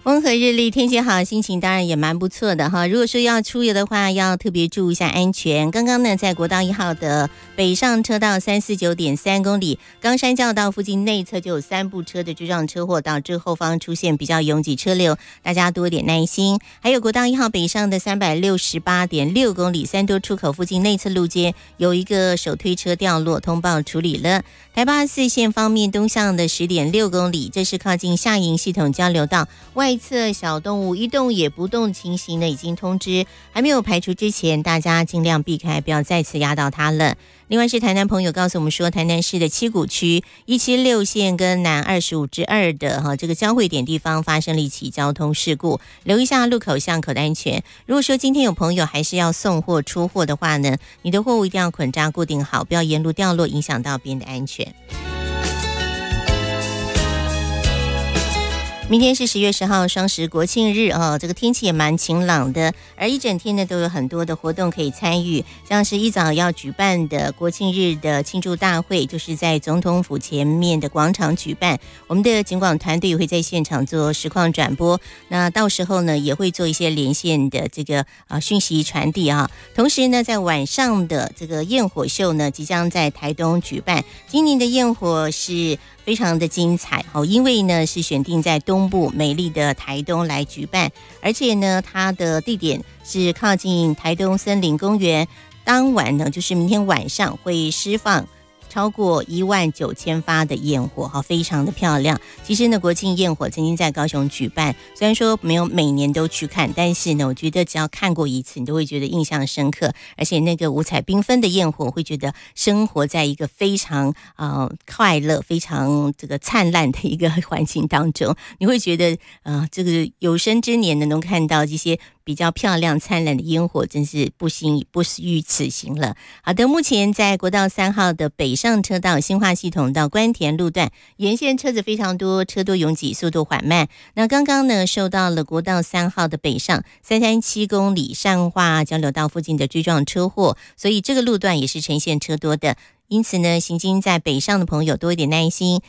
风和日丽，天气好，心情当然也蛮不错的哈。如果说要出游的话，要特别注意一下安全。刚刚呢，在国道1号的北上车道349.3公里冈山交流道附近内侧就有3部车的追撞车祸，导致后方出现比较拥挤车流，大家多点耐心。还有国道1号北上的368.6公里三多出口附近内侧路肩有一个手推车掉落，通报处理了。台84线方面，东向的10.6公里，这是靠近下营系统交流道外侧小动物一动也不动情形呢，已经通知，还没有排除之前，大家尽量避开，不要再次压到它了。另外是台南朋友告诉我们说，台南市的七股区176线跟南25之2的这个交汇点地方发生了一起交通事故，留意一下路口巷口的安全。如果说今天有朋友还是要送货出货的话呢，你的货物一定要捆扎固定好，不要沿路掉落，影响到别人的安全。明天是10月10号双十国庆日这个天气也蛮晴朗的，而一整天呢都有很多的活动可以参与，像是一早要举办的国庆日的庆祝大会，就是在总统府前面的广场举办，我们的警广团队会在现场做实况转播，那到时候呢也会做一些连线的这个讯息传递啊。同时呢，在晚上的这个焰火秀呢即将在台东举办，今年的焰火是非常的精彩，因为呢是选定在东部美丽的台东来举办，而且呢它的地点是靠近台东森林公园，当晚呢就是明天晚上会释放超过19000发的焰火，非常的漂亮。其实呢，国庆焰火曾经在高雄举办，虽然说没有每年都去看，但是呢，我觉得只要看过一次，你都会觉得印象深刻。而且那个五彩缤纷的焰火，会觉得生活在一个非常快乐、非常这个灿烂的一个环境当中。你会觉得这个有生之年能看到这些比较漂亮灿烂的烟火，真是不虚此行了。好的，目前在国道3号的北上车道新化系统到关田路段，沿线车子非常多，车多拥挤，速度缓慢。那刚刚呢，受到了国道3号的北上337公里善化交流道附近的追撞车祸，所以这个路段也是呈现车多的。因此呢，行经在北上的朋友多一点耐心，